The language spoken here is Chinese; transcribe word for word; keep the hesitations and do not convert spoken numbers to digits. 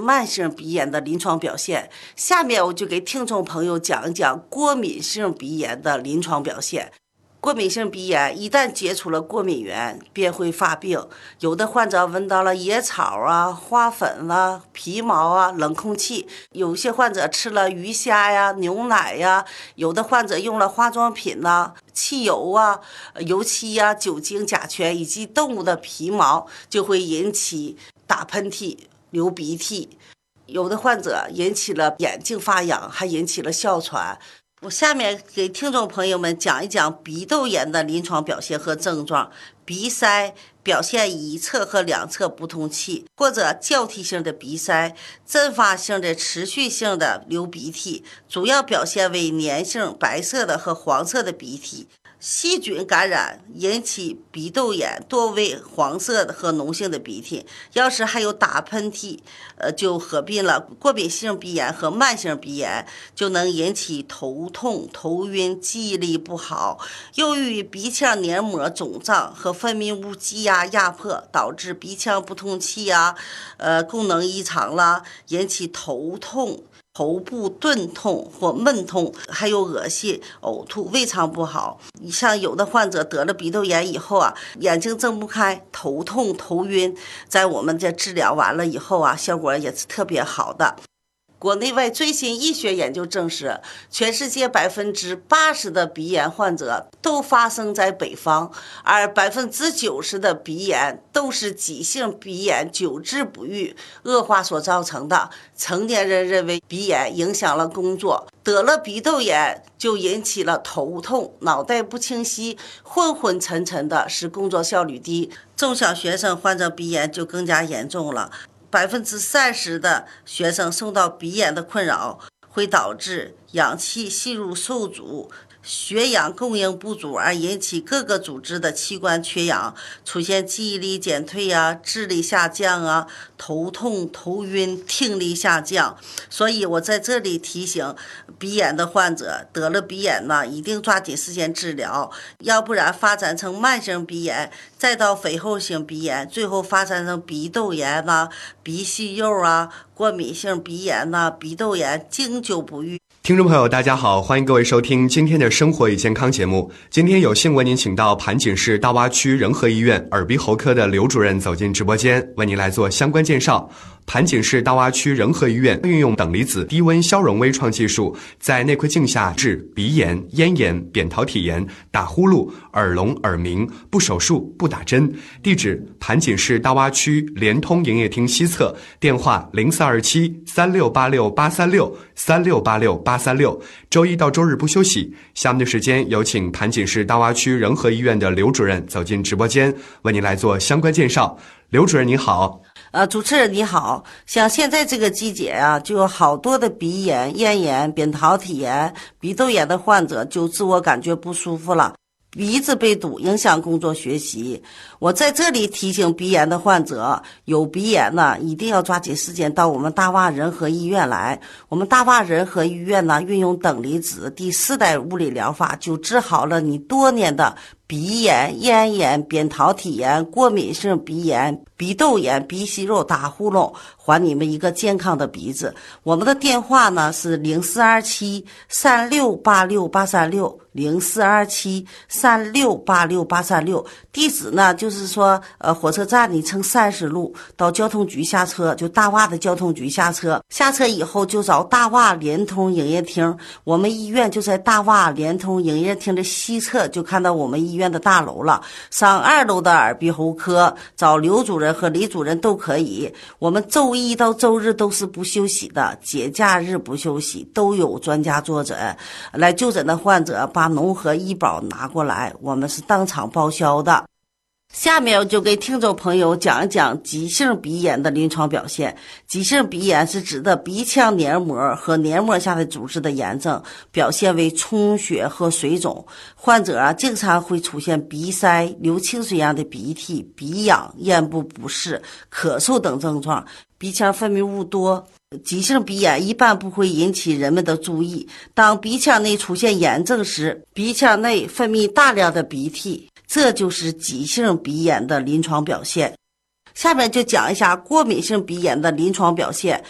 慢性鼻炎的临床表现。下面我就给听众朋友讲一讲过敏性鼻炎的临床表现。过敏性鼻炎一旦接触了过敏源，便会发病。有的患者闻到了野草啊、花粉啊、皮毛啊、冷空气；有些患者吃了鱼虾呀、牛奶呀；有的患者用了化妆品呐、啊、汽油啊、油漆呀、酒精、甲醛以及动物的皮毛，就会引起打喷嚏、流鼻涕。有的患者引起了眼睛发痒，还引起了哮喘。我下面给听众朋友们讲一讲鼻窦炎的临床表现和症状。鼻塞表现一侧和两侧不通气，或者交替性的鼻塞，阵发性的持续性的流鼻涕，主要表现为粘性白色的和黄色的鼻涕。细菌感染引起鼻窦炎，多为黄色的和脓性的鼻涕。要是还有打喷嚏，呃，就合并了过敏性鼻炎和慢性鼻炎，就能引起头痛、头晕、记忆力不好。由于鼻腔黏膜肿胀和分泌物积压压迫，导致鼻腔不通气啊，呃，功能异常啦，引起头痛、头部钝痛或闷痛，还有恶心、呕吐、胃肠不好。像有的患者得了鼻窦炎以后啊，眼睛睁不开，头痛、头晕，在我们这治疗完了以后啊，效果也是特别好的。国内外最新医学研究证实，全世界百分之八十的鼻炎患者都发生在北方，而百分之九十的鼻炎都是急性鼻炎久治不愈、恶化所造成的。成年人认为鼻炎影响了工作，得了鼻窦炎就引起了头痛、脑袋不清晰、昏昏沉沉的，使工作效率低。中小学生患者鼻炎就更加严重了。百分之三十的学生受到鼻炎的困扰，会导致氧气吸入受阻，血氧供应不足，而引起各个组织的器官缺氧，出现记忆力减退啊、智力下降啊、头痛、头晕、听力下降。所以我在这里提醒鼻炎的患者，得了鼻炎呢，一定抓紧时间治疗，要不然发展成慢性鼻炎，再到肥厚性鼻炎，最后发展成鼻窦炎呐、鼻息肉啊、过敏性鼻炎呐、鼻窦炎，经久不愈。 听众朋友大家好，欢迎各位收听今天的生活与健康节目。今天有幸为您请到盘锦市大洼区仁和医院耳鼻喉科的刘主任走进直播间，为您来做相关介绍。盘锦市大洼区仁和医院运用等离子低温消融微创技术，在内窥镜下治鼻炎、咽炎、扁桃体炎、打呼噜、耳聋耳鸣，不手术不打针。地址盘锦市大洼区联通营业厅西侧，电话零四二七三六八六八三六三六八六八三六，周一到周日不休息。下面的时间有请盘锦市大洼区仁和医院的刘主任走进直播间，为您来做相关介绍。刘主任你好。 呃，主持人你好，像现在这个季节啊，就有好多的鼻炎、咽炎、扁桃体炎、鼻窦炎的患者就自我感觉不舒服了，鼻子被堵，影响工作学习。我在这里提醒鼻炎的患者，有鼻炎呢，一定要抓紧时间到我们大洼仁和医院来。我们大洼仁和医院呢，运用等离子第四代物理疗法，就治好了你多年的鼻炎、咽炎、扁桃体炎、过敏性鼻炎、鼻窦炎、鼻息肉、打呼噜，还你们一个健康的鼻子。我们的电话呢是零四二七三六八六八三六，零四二七三六八六八三六。地址呢就是说，呃，火车站你乘三十路到交通局下车，就大洼的交通局下车，下车以后就找大洼联通营业厅，我们医院就在大洼联通营业厅的西侧，就看到我们医院的大楼了。上二楼的耳鼻喉科找刘主任和李主任都可以。我们周一到周日都是不休息的，节假日不休息，都有专家坐诊。来就诊的患者把农合医保拿过来，我们是当场报销的。下面我就给听众朋友讲一讲急性鼻炎的临床表现。急性鼻炎是指的鼻腔黏膜和黏膜下的组织的炎症，表现为充血和水肿。患者啊，经常会出现鼻塞、流清水样的鼻涕、鼻痒、咽部不适、咳嗽等症状，鼻腔分泌物多。急性鼻炎一般不会引起人们的注意，当鼻腔内出现炎症时，鼻腔内分泌大量的鼻涕，这就是急性鼻炎的临床表现。下面就讲一下过敏性鼻炎的临床表现。